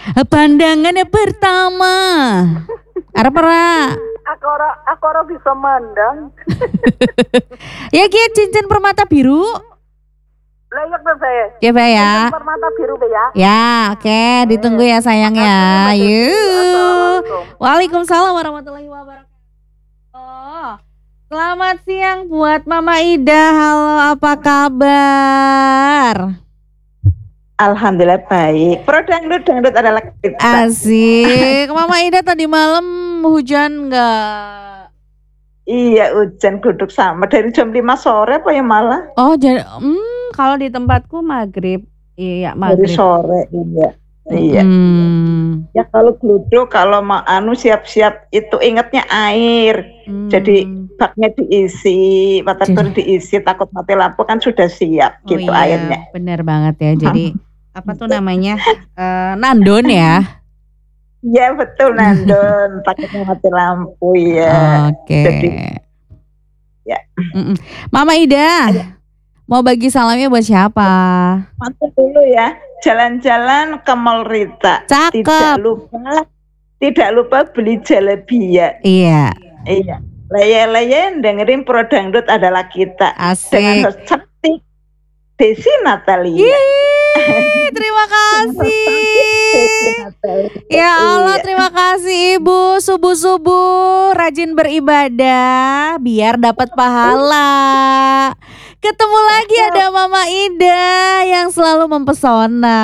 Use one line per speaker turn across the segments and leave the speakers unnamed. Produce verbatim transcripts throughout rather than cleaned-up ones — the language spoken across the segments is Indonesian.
Pandangan pertama. Arep ora?
Aku ora aku ora bisa mandang.
Ya ki cincin permata biru.
Layak tuh saya.
Ya Pak ya.
Cincin permata biru Be, ya.
Ya, oke, ditunggu ya sayang ya.
Makasih, Mbak Desi.
Yuk.
Assalamualaikum.
Waalaikumsalam warahmatullahi wabarakatuh. Selamat siang buat Mama Ida. Halo, apa kabar?
Alhamdulillah baik. Pro dangdut dangdut adalah kita.
Asik. Mama Ida tadi malam hujan nggak?
Iya, hujan duduk sama dari jam lima sore apa ya malah?
Oh, jadi hmm, kalau di tempatku maghrib. Iya,
Dari
maghrib.
sore, iya. Iya.
Hmm.
Ya kalau gluduk kalau mau anu siap-siap itu ingatnya air.
Hmm.
Jadi baknya diisi, water
Jadi-
diisi, takut mati lampu kan sudah siap
Oh
gitu
iya,
airnya.
benar banget ya. Jadi apa tuh namanya Eh, nandon ya?
Iya betul Nandon, takutnya mati lampu ya.
Oke.
Jadi ya.
Mm-mm. Mama Ida, mau bagi salamnya buat siapa?
mantap dulu ya. Jalan-jalan ke Mall Rita.
Cakep.
Tidak lupa, tidak lupa beli jalebia.
Iya,
Iya. Leye-leye dengerin Pro Dangdut adalah kita. Dengan
asik.
host cantik Desi Natalia.
Yeay, terima kasih.
Desi Natalia.
Ya Allah,
Iya.
terima kasih Ibu. Subuh-subuh rajin beribadah biar dapat pahala. Ketemu lagi ada Mama Ida yang selalu mempesona.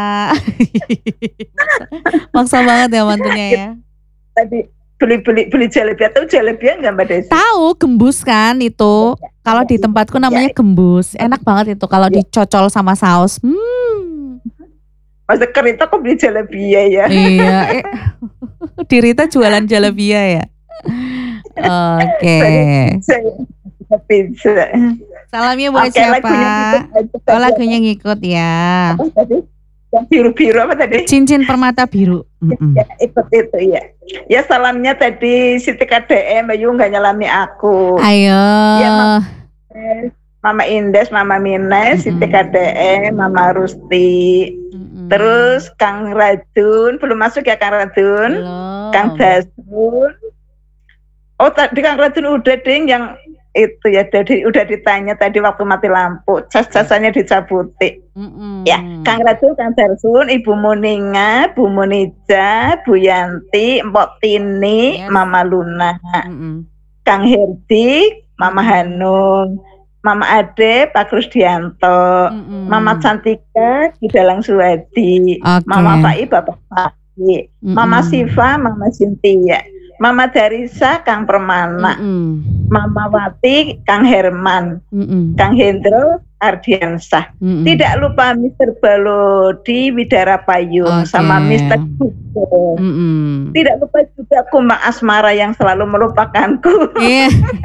Maksa banget ya mantunya ya.
Tadi beli-beli beli jalebi atau jalebi enggak Mbak Desi?
Tahu gembus kan itu. Kalau di tempatku namanya gembus. Enak banget itu kalau dicocol sama saus. Hmm.
Masa kerita kok beli jalebia ya?
Iya. eh. Dirita jualan jalebia ya. Oke.
Saya pizza.
Salamnya buat
Oke,
siapa?
lagunya ngikut aja
Oh,
tadi.
lagunya ngikut ya.
Apa tadi? Yang biru-biru apa tadi?
Cincin permata biru. Mm-mm.
Ya, ikut itu ya. Ya salamnya tadi Siti K D M, Bayu nggak nyalami aku.
Ayo.
Ya, Mama Indes, Mama Mines, Siti K D M, Mama Rusti.
Mm-mm.
Terus Kang Radun, belum masuk ya Kang Radun?
Belum.
Kang Dasun. Oh tadi Kang Radun udah ding yang itu ya dari udah ditanya tadi waktu mati lampu, cas-casannya dicabuti.
Mm-mm.
Ya, Kang Radun, Kang Darsun, Ibu Muninga, Bu Munija, Bu Yanti, Mbok Tini,
Yes.
Mama Luna,
Mm-mm.
Kang Herdi, Mama Hanung, Mama Ade, Pak Krusdianto,
Mm-mm.
Mama Cantika, Kidalang Suwadi,
Oke.
Mama Fai, Bapak Fai,
Mm-mm.
Mama Siva, Mama Sintia, Mama Darisa, Kang Permana,
Mm-mm.
Mama Wati, Kang Herman,
Mm-mm.
Kang Hendro, Ardiansah.
Mm-mm.
Tidak lupa mister Balodi, Widara Payung,
Oke.
sama mister Hugo.
Mm-mm.
Tidak lupa juga Kuma Asmara yang selalu melupakanku.
Iya.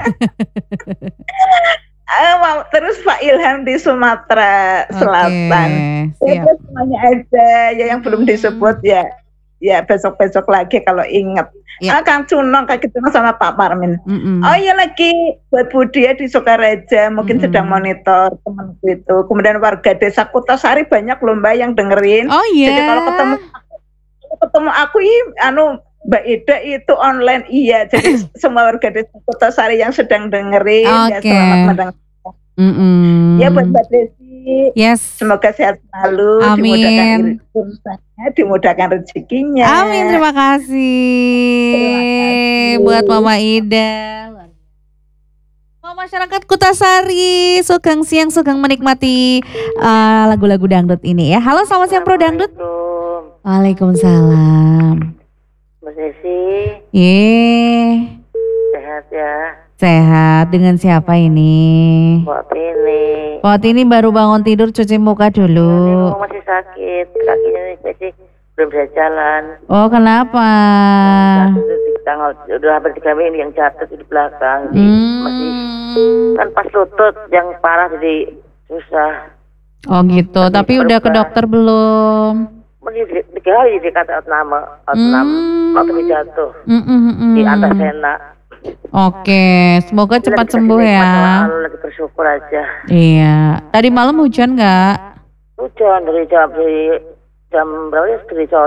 Ah, wow. Terus Pak Ilham di Sumatera Selatan.
Oke,
Ya,
siap.
terus semuanya aja ya yang belum
Hmm.
disebut ya. Ya besok-besok lagi kalau inget.
Ya.
Ah, Kang Cunong, Kak Cunong sama Pak Parmin.
Mm-mm.
Oh iya lagi buat Budi ya di Sukaraja mungkin
Mm-mm.
sedang monitor temanku itu. Kemudian warga desa Kutasari banyak loh Mbak yang dengerin.
Oh iya.
Jadi kalau ketemu kalau ketemu aku ih anu Mbak Ida itu online iya. Jadi semua warga desa Kutasari yang sedang dengerin ya
Oke.
selamat mendengar.
Mm-mm.
Ya buat Mbak Desi
Yes.
semoga sehat selalu,
Amin.
dimudahkan urusannya, dimudahkan rezekinya.
Amin, terima kasih.
Terima kasih.
Buat Mama Ida. Oh, masyarakat Kutasari, Sugeng siang, Sugeng menikmati uh, lagu-lagu dangdut ini ya. Halo, selamat siang Pro Dangdut.
Assalamualaikum,
Waalaikumsalam.
Mbak Desi,
Ye,
sehat ya?
sehat. Dengan siapa ini?
Mbak Tini.
Pot ini baru bangun tidur, cuci muka
Ini
dulu.
mau masih sakit, kakinya nih jadi belum bisa jalan.
Oh, kenapa?
Jatuh di tanggal udah hampir tiga minggu yang jatuh di belakang, jadi masih
Hmm.
kan pas lutut yang parah jadi susah.
Oh gitu,
Masih
tapi udah ke
berubah.
dokter belum?
Mungkin di- tiga hari dikata nama, enam
Hmm.
waktu dia jatuh
Mm, mm, mm, mm.
di Antasena.
Oke, semoga cepat
Lagi
sembuh
kasih nikmat
ya.
selalu, lagi bersyukur aja.
Iya. Tadi malam hujan nggak?
Hujan dari jam dari jam berapa ya dari sore.